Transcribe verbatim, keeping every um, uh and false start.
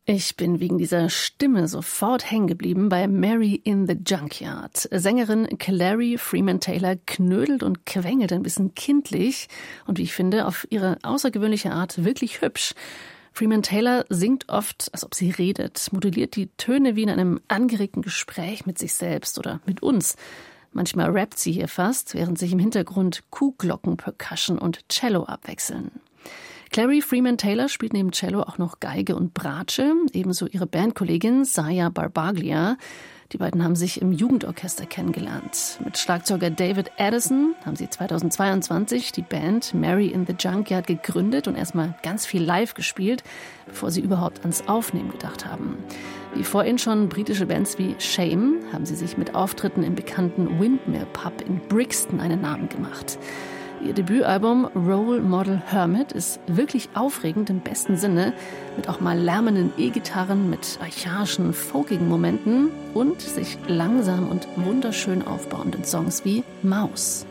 Ich bin wegen dieser Stimme sofort hängen geblieben bei Mary in the Junkyard. Sängerin Clary Freeman-Taylor knödelt und quengelt ein bisschen kindlich und wie ich finde, auf ihre außergewöhnliche Art wirklich hübsch. Freeman-Taylor singt oft, als ob sie redet, moduliert die Töne wie in einem angeregten Gespräch mit sich selbst oder mit uns. Manchmal rappt sie hier fast, während sich im Hintergrund Kuhglocken, Percussion und Cello abwechseln. Clary Freeman-Taylor spielt neben Cello auch noch Geige und Bratsche, ebenso ihre Bandkollegin Saya Barbaglia. Die beiden haben sich im Jugendorchester kennengelernt. Mit Schlagzeuger David Addison haben sie zweitausendzweiundzwanzig die Band Mary in the Junkyard gegründet und erstmal ganz viel live gespielt, bevor sie überhaupt ans Aufnehmen gedacht haben. Wie vor ihnen schon britische Bands wie Shame haben sie sich mit Auftritten im bekannten Windmill Pub in Brixton einen Namen gemacht. Ihr Debütalbum Role Model Hermit ist wirklich aufregend im besten Sinne, mit auch mal lärmenden E-Gitarren, mit archaischen, folkigen Momenten und sich langsam und wunderschön aufbauenden Songs wie Maus.